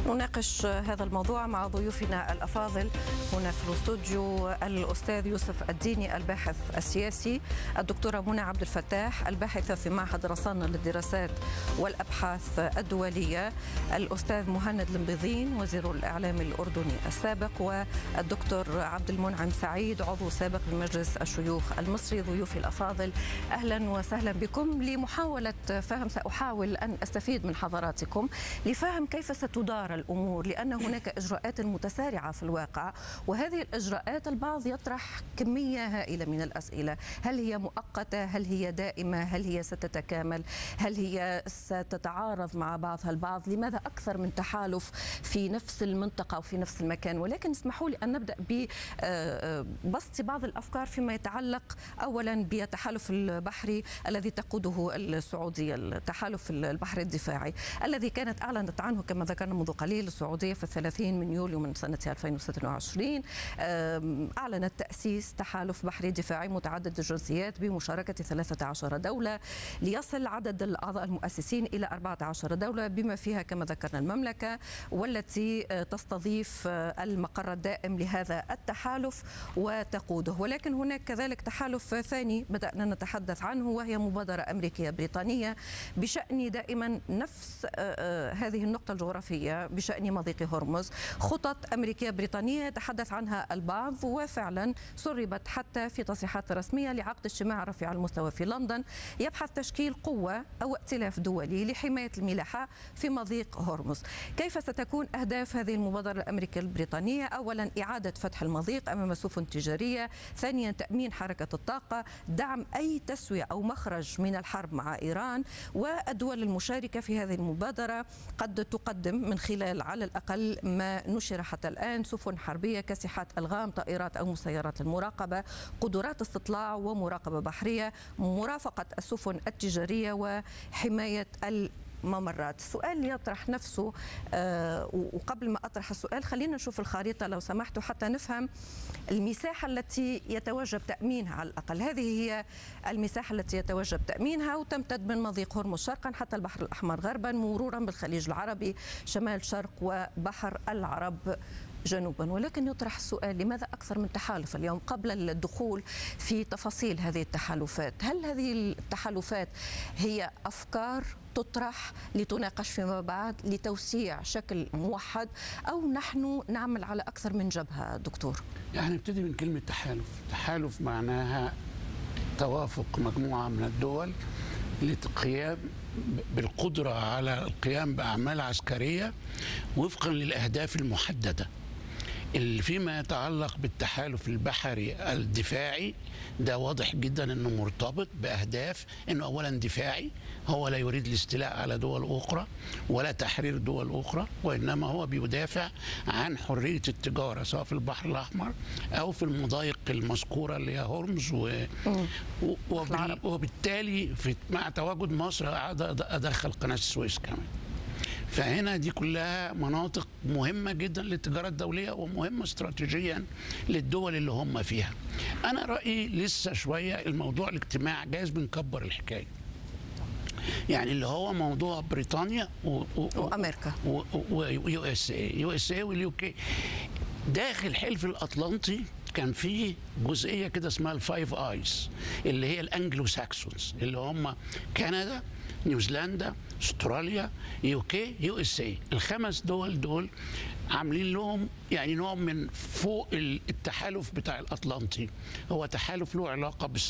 نناقش هذا الموضوع مع ضيوفنا الأفاضل هنا في الاستوديو: الأستاذ يوسف الديني الباحث السياسي، الدكتورة منى عبد الفتاح الباحثة في معهد رصانة للدراسات والأبحاث الدولية، الأستاذ مهند المبيضين وزير الإعلام الأردني السابق، والدكتور عبد المنعم سعيد عضو سابق بمجلس الشيوخ المصري. ضيوفي الأفاضل أهلا وسهلا بكم. لمحاولة فهم سأحاول أن أستفيد من حضراتكم لفهم كيف ستدار الأمور، لأن هناك إجراءات متسارعة في الواقع، وهذه الإجراءات البعض يطرح كمية هائلة من الأسئلة: هل هي مؤقتة؟ هل هي دائمة؟ هل هي ستتكامل؟ هل هي ستتعارض مع بعضها البعض؟ لماذا أكثر من تحالف في نفس المنطقة أو في نفس المكان؟ ولكن اسمحوا لي أن نبدأ ببسط بعض الأفكار فيما يتعلق أولا بالتحالف البحري الذي تقوده السعودية، التحالف البحري الدفاعي الذي كانت أعلنت عنه كما ذكرنا منذ قليل السعودية في 30 من يوليو من سنة 2026. أعلنت تأسيس تحالف بحري دفاعي متعدد الجنسيات بمشاركة 13 دولة، ليصل عدد الأعضاء المؤسسين إلى 14 دولة بما فيها كما ذكرنا المملكة، والتي تستضيف المقر الدائم لهذا التحالف وتقوده. ولكن هناك كذلك تحالف ثاني بدأنا نتحدث عنه، وهي مبادرة أمريكية بريطانية بشأن دائما نفس هذه النقطة الجغرافية، بشأن مضيق هرمز. خطط أمريكية بريطانية يتحدث عنها البعض، وفعلا سربت حتى في تصريحات رسمية لعقد اجتماع رفيع المستوى في لندن يبحث تشكيل قوة أو ائتلاف دولي لحماية الملاحة في مضيق هرمز. كيف ستكون أهداف هذه المبادرة الأمريكية البريطانية؟ أولا إعادة فتح المضيق أمام سفن تجارية، ثانيا تأمين حركة الطاقة، دعم أي تسوية أو مخرج من الحرب مع إيران. والدول المشاركة في هذه المبادرة قد تقدم من خلال على الأقل ما نشر حتى الآن سفن حربية، كاسحات ألغام، طائرات أو مسيرات المراقبة، قدرات استطلاع ومراقبة بحرية، مرافقة السفن التجارية، وحماية ممرات. السؤال يطرح نفسه، وقبل ما أطرح السؤال خلينا نشوف الخريطة لو سمحتوا حتى نفهم المساحة التي يتوجب تأمينها. على الأقل هذه هي المساحة التي يتوجب تأمينها، وتمتد من مضيق هرمز شرقا حتى البحر الأحمر غربا، مرورا بالخليج العربي شمال شرق وبحر العرب جنوبا. ولكن يطرح السؤال: لماذا أكثر من تحالف اليوم؟ قبل الدخول في تفاصيل هذه التحالفات، هل هذه التحالفات هي أفكار تطرح لتناقش فيما بعد لتوسيع شكل موحد، أو نحن نعمل على أكثر من جبهة دكتور؟ يعني نبتدي من كلمة تحالف. تحالف معناها توافق مجموعة من الدول للقيام بالقدرة على القيام بأعمال عسكرية وفقا للأهداف المحددة. اللي فيما يتعلق بالتحالف البحري الدفاعي ده واضح جدا انه مرتبط باهداف، انه اولا دفاعي، هو لا يريد الاستيلاء على دول اخرى ولا تحرير دول اخرى، وانما هو بيدافع عن حريه التجاره سواء في البحر الاحمر او في المضايق المذكوره اللي هي هرمز وبالتالي مع تواجد مصر ادخل قناه السويس كمان. فهنا دي كلها مناطق مهمة جدا للتجارة الدولية ومهمة استراتيجيا للدول اللي هم فيها. أنا رأيي لسه شوية الموضوع الاجتماع جايز بنكبر الحكاية، يعني اللي هو موضوع بريطانيا وأمريكا ويو اس اي واليو كي. داخل حلف الأطلنطي كان فيه جزئية كده اسمها الفايف آيز، اللي هي الأنجلو ساكسونز، اللي هم كندا، نيوزيلندا، استراليا، يو كي، يو اس اي. الخمس دول عاملين لهم يعني نوع من فوق التحالف بتاع الأطلنطي، هو تحالف له علاقة